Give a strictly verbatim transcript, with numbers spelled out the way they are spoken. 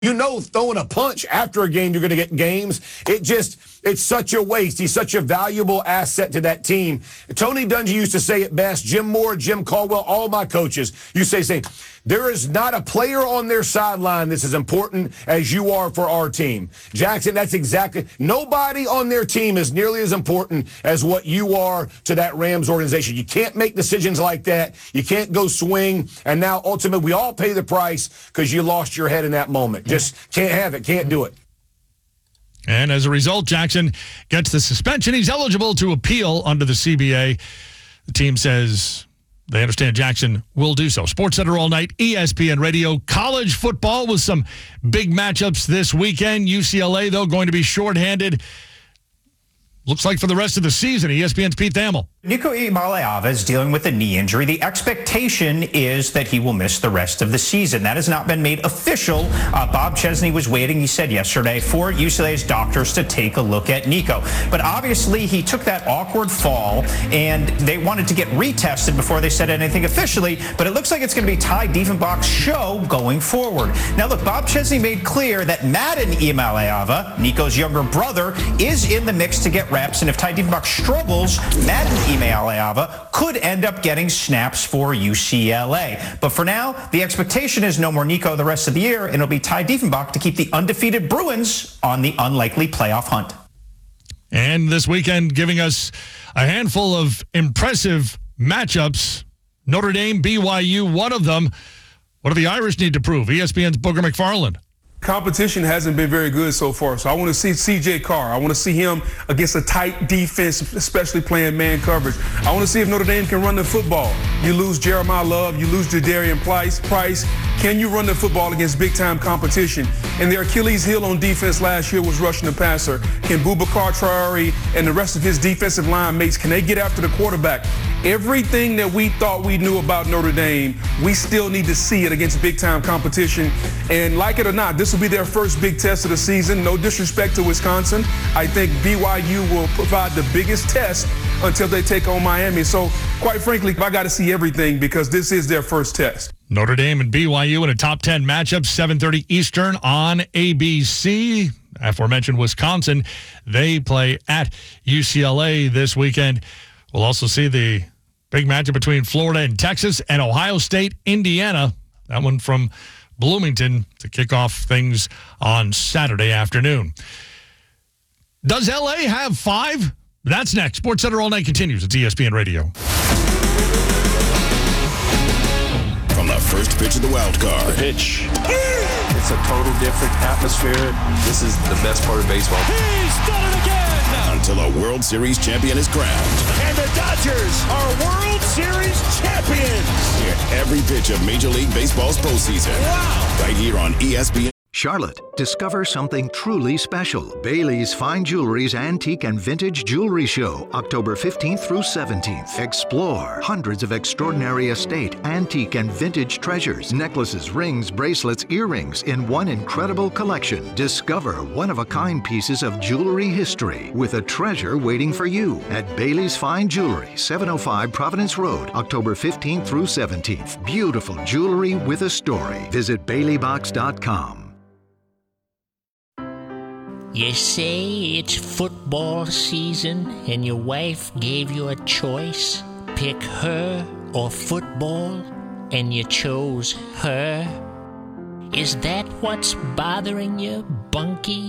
You know, throwing a punch after a game, you're going to get games. It just, it's such a waste. He's such a valuable asset to that team. Tony Dungy used to say it best. Jim Moore, Jim Caldwell, all my coaches used to say, say, there is not a player on their sideline that's as important as you are for our team. Jackson, that's exactly, nobody on their team is nearly as important as what you are to that Rams organization. You can't make decisions like that. You can't go swing. And now, ultimately, we all pay the price because you lost your head in that moment. Just can't have it, can't do it. And as a result, Jackson gets the suspension. He's eligible to appeal under the C B A. The team says they understand Jackson will do so. SportsCenter all night, E S P N Radio. College football with some big matchups this weekend. U C L A, though, going to be shorthanded. Looks like for the rest of the season. E S P N's Pete Thamel. Nico Iamaleava is dealing with a knee injury. The expectation is that he will miss the rest of the season. That has not been made official. Uh, Bob Chesney was waiting, he said yesterday, for U C L A's doctors to take a look at Nico. But obviously, he took that awkward fall, and they wanted to get retested before they said anything officially. But it looks like it's going to be Ty Diefenbach's show going forward. Now, look, Bob Chesney made clear that Madden Iamaleava, Nico's younger brother, is in the mix to get reps. And if Ty Diefenbach struggles, Madden Iamaleava could end up getting snaps for U C L A. But for now, the expectation is no more Nico the rest of the year, and it'll be Ty Diefenbach to keep the undefeated Bruins on the unlikely playoff hunt. And this weekend, giving us a handful of impressive matchups. Notre Dame, B Y U, one of them. What do the Irish need to prove? E S P N's Booger McFarland. Competition hasn't been very good so far, so I want to see C J Carr. I want to see him against a tight defense, especially playing man coverage. I want to see if Notre Dame can run the football. You lose Jeremiah Love, you lose Jadarian Price. Price. Can you run the football against big-time competition? And their Achilles heel on defense last year was rushing the passer. Can Boubacar Traore and the rest of his defensive line mates, can they get after the quarterback? Everything that we thought we knew about Notre Dame, we still need to see it against big-time competition. And like it or not, this will be their first big test of the season. No disrespect to Wisconsin. I think B Y U will provide the biggest test until they take on Miami. So, quite frankly, I got to see everything because this is their first test. Notre Dame and B Y U in a top ten matchup, seven thirty Eastern on A B C. Aforementioned Wisconsin, they play at U C L A this weekend. We'll also see the big matchup between Florida and Texas and Ohio State, Indiana. That one from Bloomington to kick off things on Saturday afternoon. Does L A have five? That's next. SportsCenter All Night continues. It's E S P N Radio. From the first pitch of the wild card. The pitch. It's a total different atmosphere. This is the best part of baseball. He's done it again! Until a World Series champion is crowned. And the Dodgers are World Series champions! Hear every pitch of Major League Baseball's postseason. Wow! Right here on E S P N. Charlotte, discover something truly special. Bailey's Fine Jewelry's Antique and Vintage Jewelry Show, October fifteenth through seventeenth. Explore hundreds of extraordinary estate, antique, and vintage treasures, necklaces, rings, bracelets, earrings in one incredible collection. Discover one-of-a-kind pieces of jewelry history with a treasure waiting for you at Bailey's Fine Jewelry, seven oh five Providence Road, October fifteenth through seventeenth. Beautiful jewelry with a story. Visit Bailey Box dot com. You say it's football season and your wife gave you a choice? Pick her or football, and you chose her? Is that what's bothering you, Bunky?